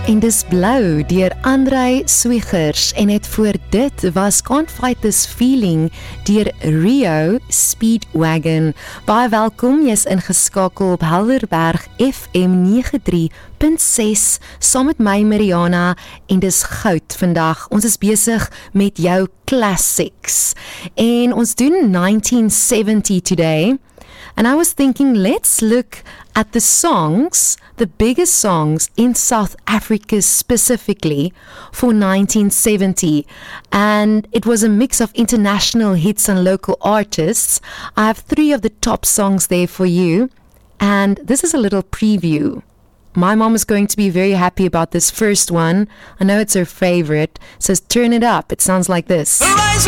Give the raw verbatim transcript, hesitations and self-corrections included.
En dis blou deur Andrei Swigers en het voor dit was Can't Fight This Feeling deur Rio Speedwagon. Baie welkom, jy's ingeskakel op Helderberg F M negentig punt ses saam met my Mariana en dis goud vandag. Ons is besig met jou classics en ons doen nineteen seventy today. And I was thinking, let's look at the songs, the biggest songs in South Africa specifically for nineteen seventy. And it was a mix of international hits and local artists. I have three of the top songs there for you. And this is a little preview. My mom is going to be very happy about this first one. I know it's her favorite. It says, turn it up. It sounds like this.